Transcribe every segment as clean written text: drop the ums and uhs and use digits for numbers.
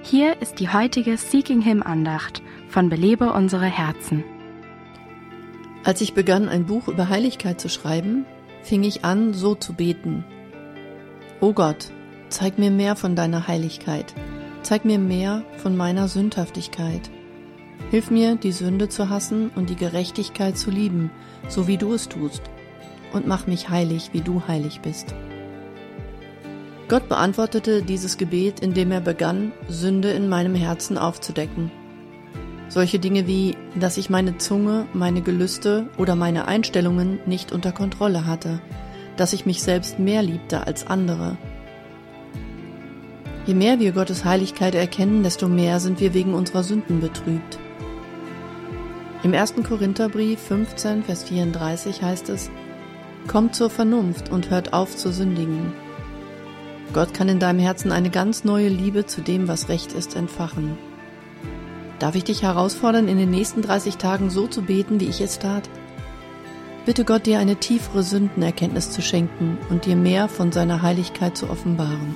Hier ist die heutige Seeking Him Andacht von Belebe unsere Herzen. Als ich begann, ein Buch über Heiligkeit zu schreiben, fing ich an, so zu beten. O Gott, zeig mir mehr von deiner Heiligkeit. Zeig mir mehr von meiner Sündhaftigkeit. Hilf mir, die Sünde zu hassen und die Gerechtigkeit zu lieben, so wie du es tust. Und mach mich heilig, wie du heilig bist. Gott beantwortete dieses Gebet, indem er begann, Sünde in meinem Herzen aufzudecken. Solche Dinge wie, dass ich meine Zunge, meine Gelüste oder meine Einstellungen nicht unter Kontrolle hatte, dass ich mich selbst mehr liebte als andere. Je mehr wir Gottes Heiligkeit erkennen, desto mehr sind wir wegen unserer Sünden betrübt. Im 1. Korintherbrief 15, Vers 34 heißt es: Kommt zur Vernunft und hört auf zu sündigen. Gott kann in deinem Herzen eine ganz neue Liebe zu dem, was recht ist, entfachen. Darf ich dich herausfordern, in den nächsten 30 Tagen so zu beten, wie ich es tat? Bitte Gott, dir eine tiefere Sündenerkenntnis zu schenken und dir mehr von seiner Heiligkeit zu offenbaren.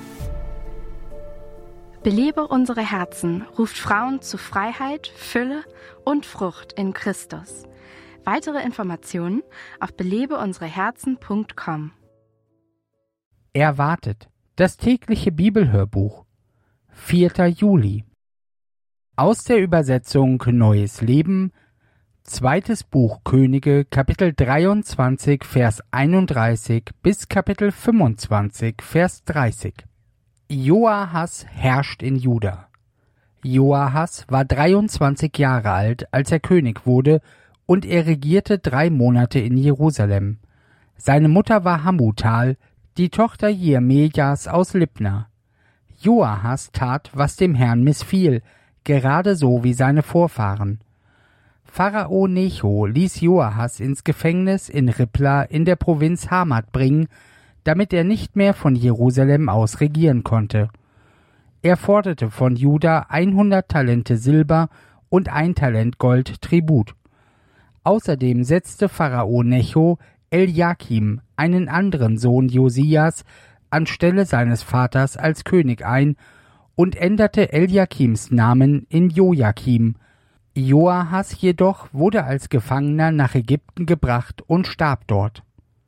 Belebe unsere Herzen ruft Frauen zu Freiheit, Fülle und Frucht in Christus. Weitere Informationen auf belebeunsereherzen.com. Erwartet, das tägliche Bibelhörbuch, 4. Juli. Aus der Übersetzung Neues Leben, 2. Buch Könige, Kapitel 23, Vers 31 bis Kapitel 25, Vers 30. Joahas herrscht in Juda. Joahas war 23 Jahre alt, als er König wurde, und er regierte 3 Monate in Jerusalem. Seine Mutter war Hamutal, die Tochter Jeremias aus Libna. Joahas tat, was dem Herrn missfiel, gerade so wie seine Vorfahren. Pharao Necho ließ Joahas ins Gefängnis in Ribla in der Provinz Hamat bringen, damit er nicht mehr von Jerusalem aus regieren konnte. Er forderte von Juda 100 Talente Silber und 1 Talent Gold Tribut. Außerdem setzte Pharao Necho Eliakim, einen anderen Sohn Josias, anstelle seines Vaters als König ein und änderte Eliakims Namen in Joachim. Joahas jedoch wurde als Gefangener nach Ägypten gebracht und starb dort.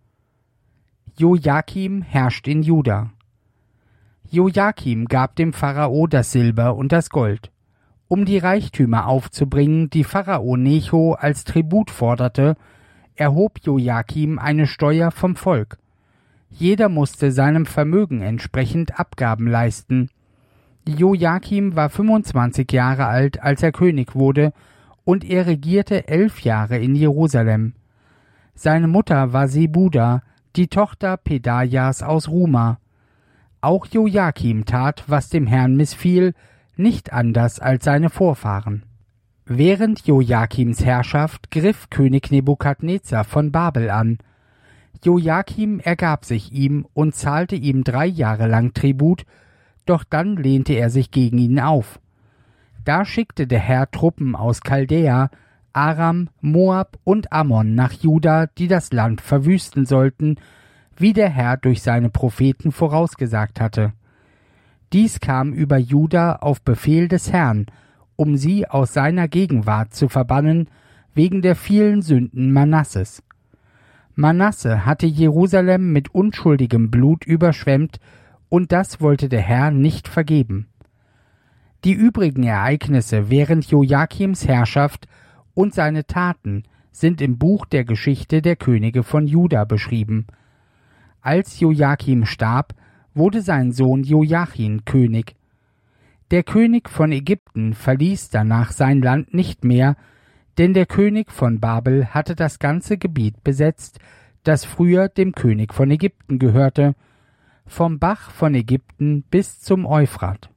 Joachim herrscht in Juda. Joachim gab dem Pharao das Silber und das Gold. Um die Reichtümer aufzubringen, die Pharao Necho als Tribut forderte, erhob Joachim eine Steuer vom Volk. Jeder musste seinem Vermögen entsprechend Abgaben leisten. Joachim war 25 Jahre alt, als er König wurde, und er regierte 11 Jahre in Jerusalem. Seine Mutter war Sebuda, die Tochter Pedajas aus Ruma. Auch Joachim tat, was dem Herrn missfiel, nicht anders als seine Vorfahren. Während Joachims Herrschaft griff König Nebukadnezar von Babel an. Joachim ergab sich ihm und zahlte ihm 3 Jahre lang Tribut, doch dann lehnte er sich gegen ihn auf. Da schickte der Herr Truppen aus Chaldäa, Aram, Moab und Ammon nach Juda, die das Land verwüsten sollten, wie der Herr durch seine Propheten vorausgesagt hatte. Dies kam über Juda auf Befehl des Herrn, um sie aus seiner Gegenwart zu verbannen, wegen der vielen Sünden Manasses. Manasse hatte Jerusalem mit unschuldigem Blut überschwemmt, und das wollte der Herr nicht vergeben. Die übrigen Ereignisse während Joachims Herrschaft und seine Taten sind im Buch der Geschichte der Könige von Juda beschrieben. Als Joachim starb, wurde sein Sohn Joachim König. Der König von Ägypten verließ danach sein Land nicht mehr, denn der König von Babel hatte das ganze Gebiet besetzt, das früher dem König von Ägypten gehörte, vom Bach von Ägypten bis zum Euphrat.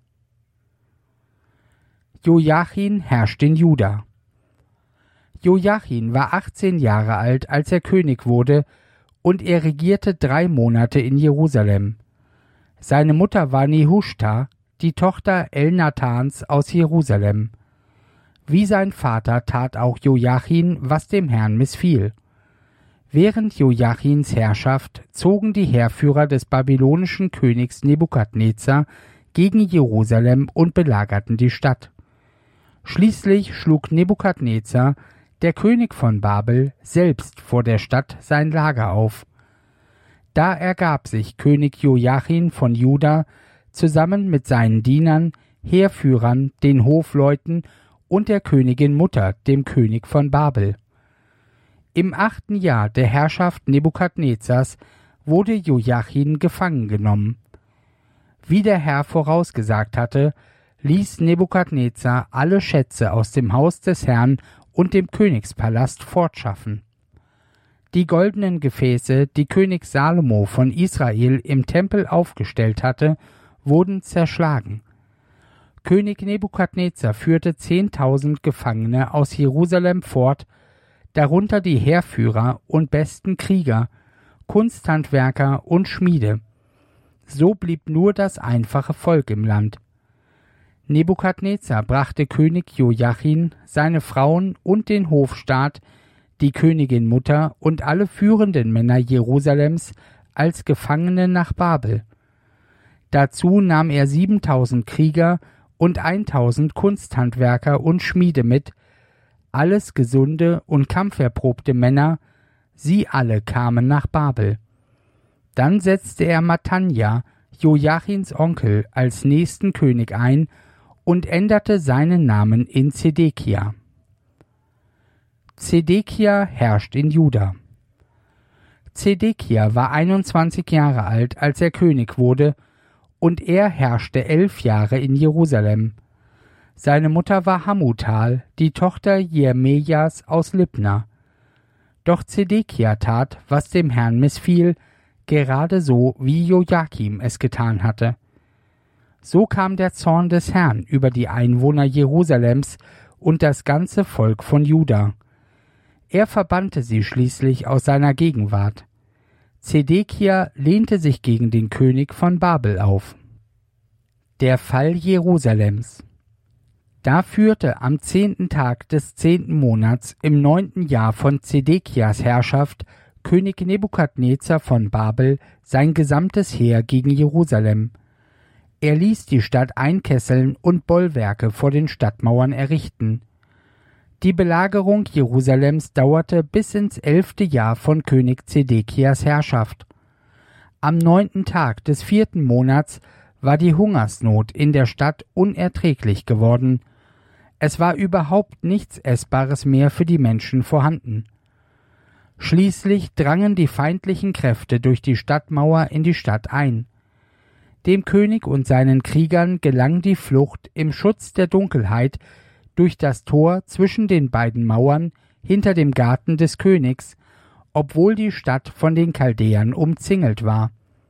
Joachim herrscht in Juda. Joachim war 18 Jahre alt, als er König wurde, und er regierte 3 Monate in Jerusalem. Seine Mutter war Nehushta, die Tochter Elnathans aus Jerusalem. Wie sein Vater tat auch Joachim, was dem Herrn missfiel. Während Joachims Herrschaft zogen die Heerführer des babylonischen Königs Nebukadnezar gegen Jerusalem und belagerten die Stadt. Schließlich schlug Nebukadnezar, der König von Babel, selbst vor der Stadt sein Lager auf. Da ergab sich König Joachim von Juda zusammen mit seinen Dienern, Heerführern, den Hofleuten und der Königin Mutter, dem König von Babel. Im 8. Jahr der Herrschaft Nebukadnezars wurde Joachim gefangen genommen. Wie der Herr vorausgesagt hatte, ließ Nebukadnezar alle Schätze aus dem Haus des Herrn und dem Königspalast fortschaffen. Die goldenen Gefäße, die König Salomo von Israel im Tempel aufgestellt hatte, wurden zerschlagen. König Nebukadnezar führte 10.000 Gefangene aus Jerusalem fort, darunter die Heerführer und besten Krieger, Kunsthandwerker und Schmiede. So blieb nur das einfache Volk im Land. Nebukadnezar brachte König Joachim, seine Frauen und den Hofstaat, die Königin Mutter und alle führenden Männer Jerusalems als Gefangene nach Babel. Dazu nahm er 7.000 Krieger und 1.000 Kunsthandwerker und Schmiede mit, alles gesunde und kampferprobte Männer, sie alle kamen nach Babel. Dann setzte er Matanja, Joachims Onkel, als nächsten König ein und änderte seinen Namen in Zedekia. Zedekia herrscht in Juda. Zedekia war 21 Jahre alt, als er König wurde, und er herrschte 11 Jahre in Jerusalem. Seine Mutter war Hamutal, die Tochter Jeremias aus Libna. Doch Zedekia tat, was dem Herrn missfiel, gerade so, wie Joachim es getan hatte. So kam der Zorn des Herrn über die Einwohner Jerusalems und das ganze Volk von Juda. Er verbannte sie schließlich aus seiner Gegenwart. Zedekia lehnte sich gegen den König von Babel auf. Der Fall Jerusalems. Da führte am 10. Tag des 10. Monats im 9. Jahr von Zedekias Herrschaft König Nebukadnezar von Babel sein gesamtes Heer gegen Jerusalem. Er ließ die Stadt einkesseln und Bollwerke vor den Stadtmauern errichten. Die Belagerung Jerusalems dauerte bis ins 11. Jahr von König Zedekias Herrschaft. Am 9. Tag des 4. Monats war die Hungersnot in der Stadt unerträglich geworden. Es war überhaupt nichts Essbares mehr für die Menschen vorhanden. Schließlich drangen die feindlichen Kräfte durch die Stadtmauer in die Stadt ein. Dem König und seinen Kriegern gelang die Flucht im Schutz der Dunkelheit durch das Tor zwischen den beiden Mauern hinter dem Garten des Königs, obwohl die Stadt von den Chaldäern umzingelt war.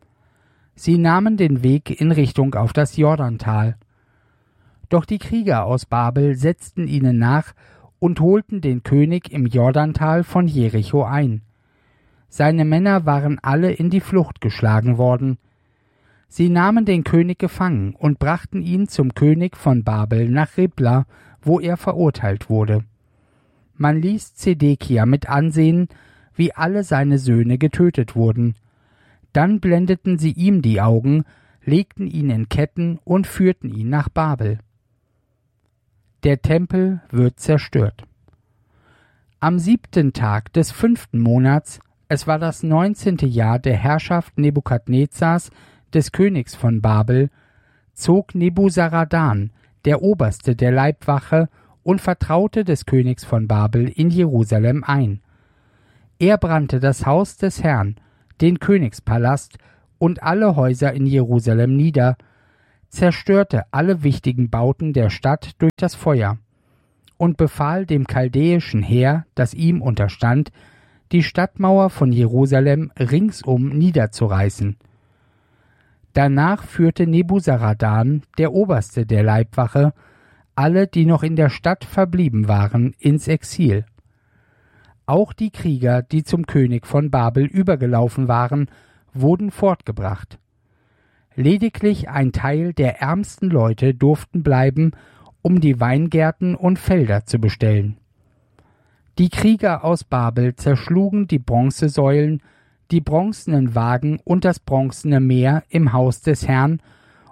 Sie nahmen den Weg in Richtung auf das Jordantal. Doch die Krieger aus Babel setzten ihnen nach und holten den König im Jordantal von Jericho ein. Seine Männer waren alle in die Flucht geschlagen worden. Sie nahmen den König gefangen und brachten ihn zum König von Babel nach Ribla, wo er verurteilt wurde. Man ließ Zedekia mit ansehen, wie alle seine Söhne getötet wurden. Dann blendeten sie ihm die Augen, legten ihn in Ketten und führten ihn nach Babel. Der Tempel wird zerstört. Am 7. Tag des 5. Monats, es war das 19. Jahr der Herrschaft Nebukadnezars, des Königs von Babel, zog Nebuzaradan, der Oberste der Leibwache und Vertraute des Königs von Babel, in Jerusalem ein. Er brannte das Haus des Herrn, den Königspalast und alle Häuser in Jerusalem nieder, zerstörte alle wichtigen Bauten der Stadt durch das Feuer und befahl dem chaldäischen Heer, das ihm unterstand, die Stadtmauer von Jerusalem ringsum niederzureißen. Danach führte Nebuzaradan, der Oberste der Leibwache, alle, die noch in der Stadt verblieben waren, ins Exil. Auch die Krieger, die zum König von Babel übergelaufen waren, wurden fortgebracht. Lediglich ein Teil der ärmsten Leute durften bleiben, um die Weingärten und Felder zu bestellen. Die Krieger aus Babel zerschlugen die Bronzesäulen, die bronzenen Wagen und das bronzene Meer im Haus des Herrn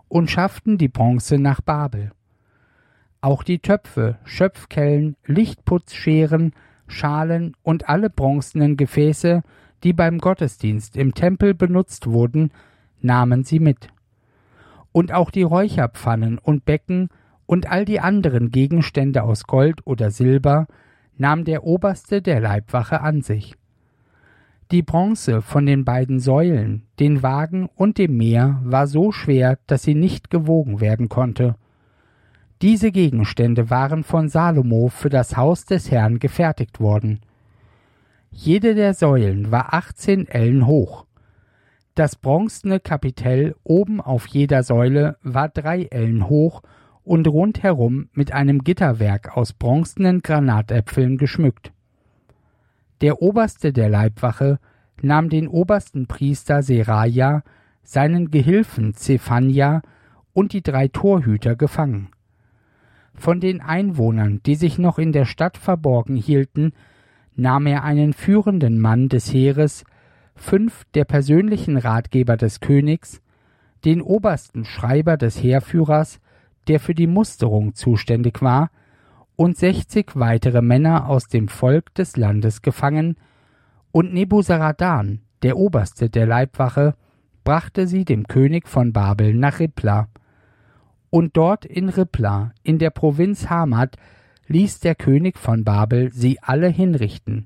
und schafften die Bronze nach Babel. Auch die Töpfe, Schöpfkellen, Lichtputzscheren, Schalen und alle bronzenen Gefäße, die beim Gottesdienst im Tempel benutzt wurden, nahmen sie mit. Und auch die Räucherpfannen und Becken und all die anderen Gegenstände aus Gold oder Silber nahm der Oberste der Leibwache an sich. Die Bronze von den beiden Säulen, den Wagen und dem Meer war so schwer, dass sie nicht gewogen werden konnte. Diese Gegenstände waren von Salomo für das Haus des Herrn gefertigt worden. Jede der Säulen war 18 Ellen hoch. Das bronzene Kapitell oben auf jeder Säule war 3 Ellen hoch und rundherum mit einem Gitterwerk aus bronzenen Granatäpfeln geschmückt. Der Oberste der Leibwache nahm den obersten Priester Seraja, seinen Gehilfen Zephania und die 3 Torhüter gefangen. Von den Einwohnern, die sich noch in der Stadt verborgen hielten, nahm er einen führenden Mann des Heeres, 5 der persönlichen Ratgeber des Königs, den obersten Schreiber des Heerführers, der für die Musterung zuständig war, und 60 weitere Männer aus dem Volk des Landes gefangen, und Nebuzaradan, der Oberste der Leibwache, brachte sie dem König von Babel nach Ribla. Und dort in Ribla, in der Provinz Hamat, ließ der König von Babel sie alle hinrichten.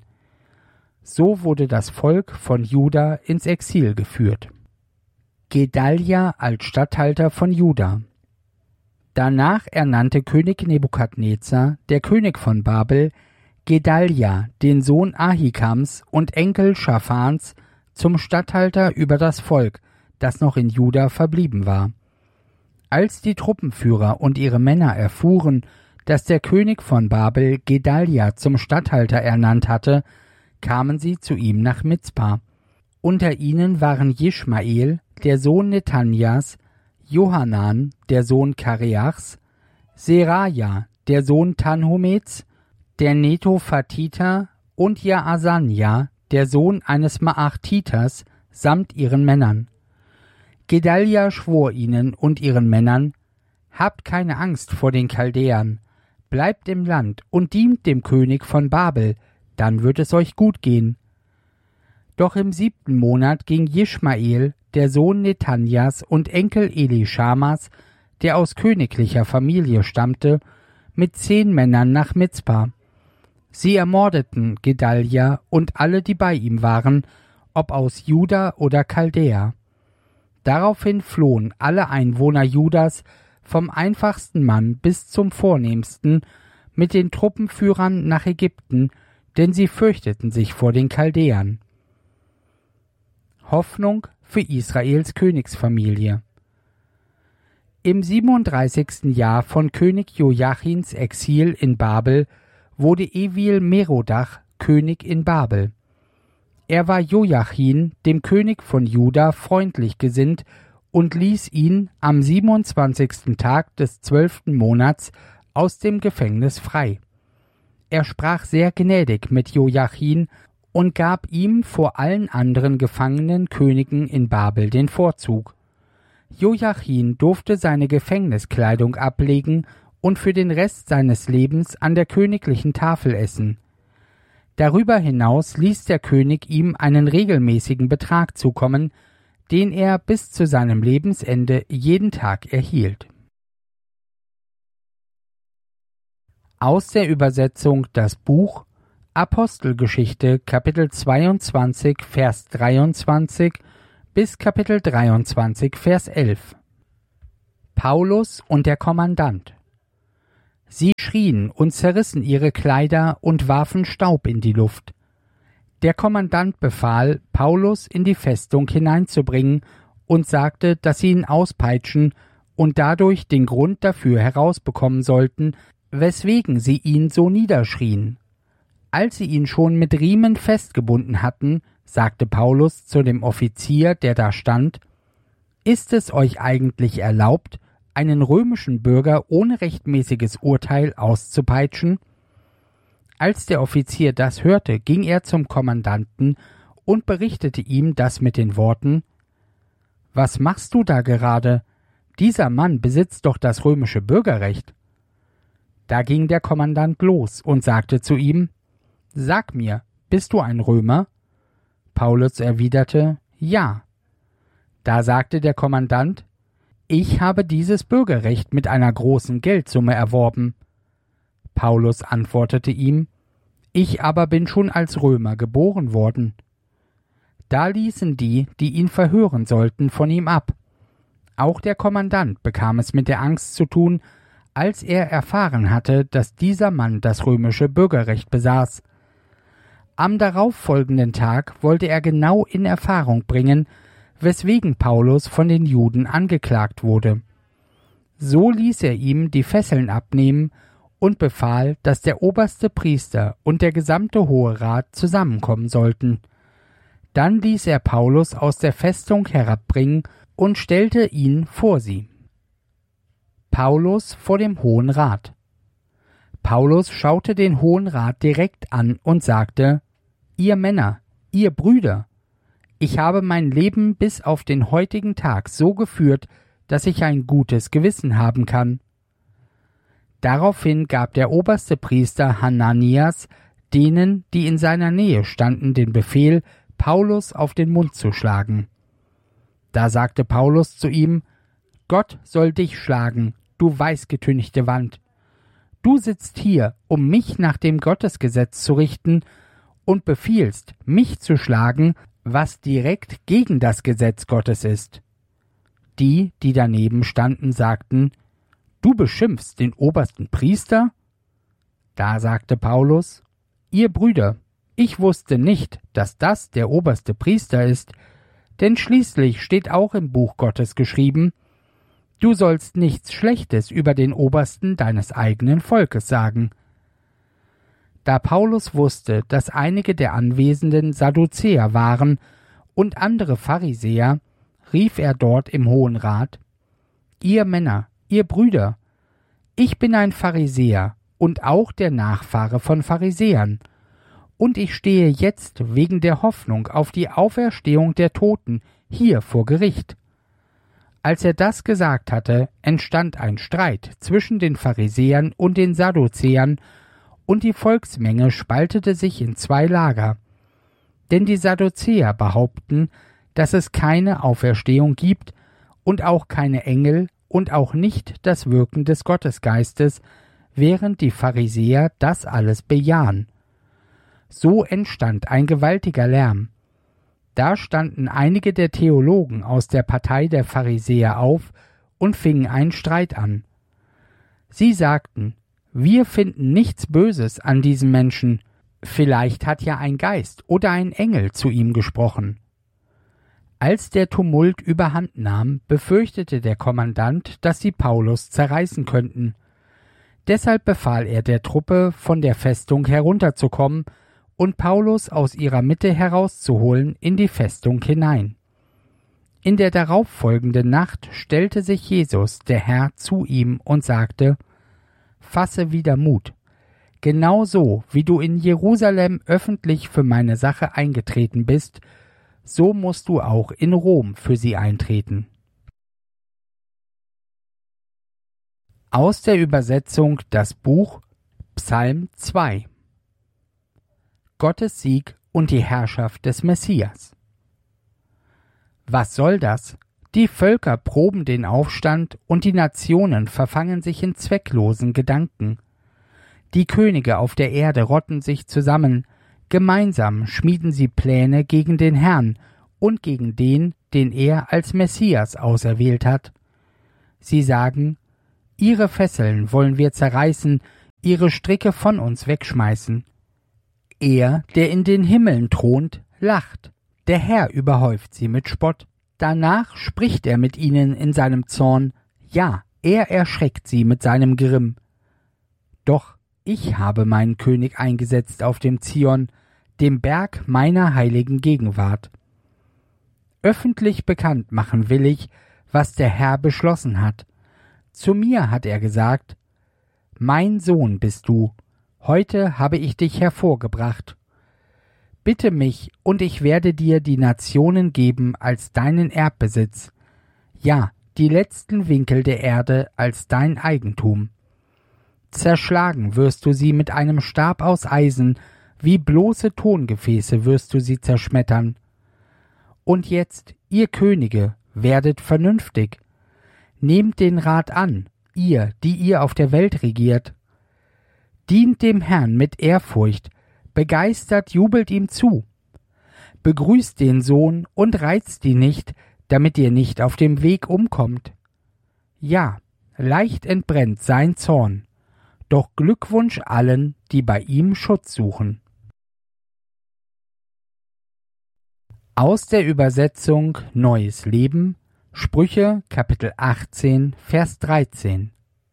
So wurde das Volk von Juda ins Exil geführt. Gedalia als Statthalter von Juda. Danach ernannte König Nebukadnezar, der König von Babel, Gedalia, den Sohn Ahikams und Enkel Schaphans, zum Statthalter über das Volk, das noch in Juda verblieben war. Als die Truppenführer und ihre Männer erfuhren, dass der König von Babel Gedalia zum Statthalter ernannt hatte, kamen sie zu ihm nach Mizpa. Unter ihnen waren Jischmael, der Sohn Netanias, Johanan, der Sohn Kareachs, Seraja, der Sohn Tanhumets, der Netophatiter und Jaasanja, der Sohn eines Maachtiters, samt ihren Männern. Gedalia schwor ihnen und ihren Männern: Habt keine Angst vor den Chaldäern, bleibt im Land und dient dem König von Babel, dann wird es euch gut gehen. Doch im 7. Monat ging Jischmael, der Sohn Netanias und Enkel Elischamas, der aus königlicher Familie stammte, mit 10 Männern nach Mizpa. Sie ermordeten Gedalia und alle, die bei ihm waren, ob aus Juda oder Chaldäa. Daraufhin flohen alle Einwohner Judas, vom einfachsten Mann bis zum vornehmsten, mit den Truppenführern nach Ägypten, denn sie fürchteten sich vor den Chaldäern. Hoffnung für Israels Königsfamilie. Im 37. Jahr von König Joachins Exil in Babel wurde Evil-Merodach König in Babel. Er war Joachim, dem König von Juda, freundlich gesinnt und ließ ihn am 27. Tag des 12. Monats aus dem Gefängnis frei. Er sprach sehr gnädig mit Joachim und gab ihm vor allen anderen gefangenen Königen in Babel den Vorzug. Joachim durfte seine Gefängniskleidung ablegen und für den Rest seines Lebens an der königlichen Tafel essen. Darüber hinaus ließ der König ihm einen regelmäßigen Betrag zukommen, den er bis zu seinem Lebensende jeden Tag erhielt. Aus der Übersetzung das Buch Apostelgeschichte Kapitel 22 Vers 23 bis Kapitel 23 Vers 11. Paulus und der Kommandant. Sie schrien und zerrissen ihre Kleider und warfen Staub in die Luft. Der Kommandant befahl, Paulus in die Festung hineinzubringen und sagte, dass sie ihn auspeitschen und dadurch den Grund dafür herausbekommen sollten, weswegen sie ihn so niederschrien. Als sie ihn schon mit Riemen festgebunden hatten, sagte Paulus zu dem Offizier, der da stand: Ist es euch eigentlich erlaubt, einen römischen Bürger ohne rechtmäßiges Urteil auszupeitschen? Als der Offizier das hörte, ging er zum Kommandanten und berichtete ihm das mit den Worten: Was machst du da gerade? dieser Mann besitzt doch das römische Bürgerrecht. Da ging der Kommandant los und sagte zu ihm: Sag mir, bist du ein Römer? Paulus erwiderte: Ja. Da sagte der Kommandant: Ich habe dieses Bürgerrecht mit einer großen Geldsumme erworben. Paulus antwortete ihm: Ich aber bin schon als Römer geboren worden. Da ließen die, die ihn verhören sollten, von ihm ab. Auch der Kommandant bekam es mit der Angst zu tun, als er erfahren hatte, dass dieser Mann das römische Bürgerrecht besaß. Am darauffolgenden Tag wollte er genau in Erfahrung bringen, weswegen Paulus von den Juden angeklagt wurde. So ließ er ihm die Fesseln abnehmen und befahl, dass der oberste Priester und der gesamte Hohe Rat zusammenkommen sollten. Dann ließ er Paulus aus der Festung herabbringen und stellte ihn vor sie. Paulus vor dem Hohen Rat. Paulus schaute den Hohen Rat direkt an und sagte: Ihr Männer, ihr Brüder, ich habe mein Leben bis auf den heutigen Tag so geführt, dass ich ein gutes Gewissen haben kann. Daraufhin gab der oberste Priester Hananias denen, die in seiner Nähe standen, den Befehl, Paulus auf den Mund zu schlagen. Da sagte Paulus zu ihm: Gott soll dich schlagen, du weißgetünchte Wand. Du sitzt hier, um mich nach dem Gottesgesetz zu richten, und befiehlst, mich zu schlagen, was direkt gegen das Gesetz Gottes ist. Die, die daneben standen, sagten: Du beschimpfst den obersten Priester? Da sagte Paulus: Ihr Brüder, ich wusste nicht, dass das der oberste Priester ist, denn schließlich steht auch im Buch Gottes geschrieben: Du sollst nichts Schlechtes über den Obersten deines eigenen Volkes sagen. Da Paulus wusste, dass einige der Anwesenden Sadduzäer waren und andere Pharisäer, rief er dort im Hohen Rat: Ihr Männer, ihr Brüder, ich bin ein Pharisäer und auch der Nachfahre von Pharisäern, und ich stehe jetzt wegen der Hoffnung auf die Auferstehung der Toten hier vor Gericht. Als er das gesagt hatte, entstand ein Streit zwischen den Pharisäern und den Sadduzäern, und die Volksmenge spaltete sich in zwei Lager. Denn die Sadduzäer behaupten, dass es keine Auferstehung gibt und auch keine Engel und auch nicht das Wirken des Gottesgeistes, während die Pharisäer das alles bejahen. So entstand ein gewaltiger Lärm. Da standen einige der Theologen aus der Partei der Pharisäer auf und fingen einen Streit an. Sie sagten: Wir finden nichts Böses an diesem Menschen, vielleicht hat ja ein Geist oder ein Engel zu ihm gesprochen. Als der Tumult überhand nahm, befürchtete der Kommandant, dass sie Paulus zerreißen könnten. Deshalb befahl er der Truppe, von der Festung herunterzukommen und Paulus aus ihrer Mitte herauszuholen in die Festung hinein. In der darauffolgenden Nacht stellte sich Jesus, der Herr, zu ihm und sagte: Fasse wieder Mut. Genauso wie du in Jerusalem öffentlich für meine Sache eingetreten bist, so musst du auch in Rom für sie eintreten. Aus der Übersetzung das Buch Psalm 2. Gottes Sieg und die Herrschaft des Messias. Was soll das? Die Völker proben den Aufstand und die Nationen verfangen sich in zwecklosen Gedanken. Die Könige auf der Erde rotten sich zusammen, gemeinsam schmieden sie Pläne gegen den Herrn und gegen den, den er als Messias auserwählt hat. Sie sagen: Ihre Fesseln wollen wir zerreißen, ihre Stricke von uns wegschmeißen. Er, der in den Himmeln thront, lacht, der Herr überhäuft sie mit Spott. Danach spricht er mit ihnen in seinem Zorn, ja, er erschreckt sie mit seinem Grimm. Doch ich habe meinen König eingesetzt auf dem Zion, dem Berg meiner heiligen Gegenwart. Öffentlich bekannt machen will ich, was der Herr beschlossen hat. Zu mir hat er gesagt: Mein Sohn bist du, heute habe ich dich hervorgebracht. Bitte mich, und ich werde dir die Nationen geben als deinen Erbbesitz, ja, die letzten Winkel der Erde als dein Eigentum. Zerschlagen wirst du sie mit einem Stab aus Eisen, wie bloße Tongefäße wirst du sie zerschmettern. Und jetzt, ihr Könige, werdet vernünftig. Nehmt den Rat an, ihr, die ihr auf der Welt regiert. Dient dem Herrn mit Ehrfurcht, begeistert jubelt ihm zu. Begrüßt den Sohn und reizt ihn nicht, damit ihr nicht auf dem Weg umkommt. Ja, leicht entbrennt sein Zorn, doch Glückwunsch allen, die bei ihm Schutz suchen. Aus der Übersetzung Neues Leben, Sprüche, Kapitel 18, Vers 13.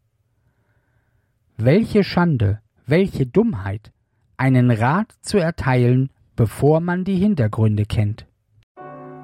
Welche Schande, welche Dummheit, einen Rat zu erteilen, bevor man die Hintergründe kennt.